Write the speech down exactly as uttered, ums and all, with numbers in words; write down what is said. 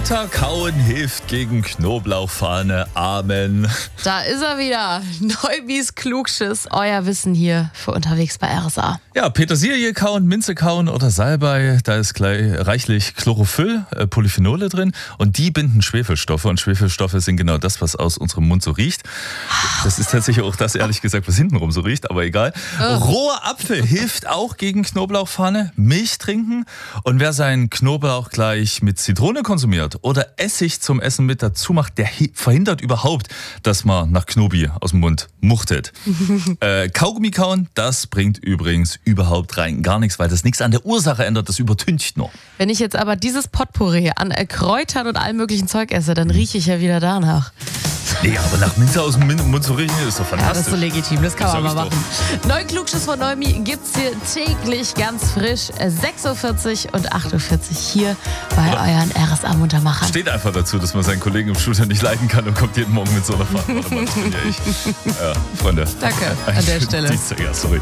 Weiter kauen hilft gegen Knoblauchfahne. Amen. Da ist er wieder. Neubis Klugschiss. Euer Wissen hier für unterwegs bei R S A. Ja, Petersilie kauen, Minze kauen oder Salbei. Da ist gleich reichlich Chlorophyll, äh, Polyphenole drin. Und die binden Schwefelstoffe. Und Schwefelstoffe sind genau das, was aus unserem Mund so riecht. Das ist tatsächlich auch das, ehrlich gesagt, was hintenrum so riecht. Aber egal. Oh. Roher Apfel hilft auch gegen Knoblauchfahne. Milch trinken. Und wer seinen Knoblauch gleich mit Zitrone konsumiert oder Essig zum Essen mit dazu macht, der verhindert überhaupt, dass man nach Knobi aus dem Mund muchtet. äh, Kaugummi kauen, das bringt übrigens überhaupt rein gar nichts, weil das nichts an der Ursache ändert, das übertüncht nur. Wenn ich jetzt aber dieses Potpourri an Kräutern und allem möglichen Zeug esse, dann rieche ich ja wieder danach. Nee, aber nach Minze aus dem Mund zu riechen ist doch fantastisch. Ja, das ist so legitim, das kann das man mal machen. Neuen Klugschiss von Neumi gibt's hier täglich ganz frisch. sechs Uhr vierzig und acht Uhr vierzig hier bei Oder euren R S A-Muntermachern. Steht einfach dazu, dass man seinen Kollegen im Studio nicht leiden kann und kommt jeden Morgen mit so einer Fahrt. Warte mal, das bin ja ich. Ja, Freunde. Danke an der Stelle. Dienstag, ja, sorry.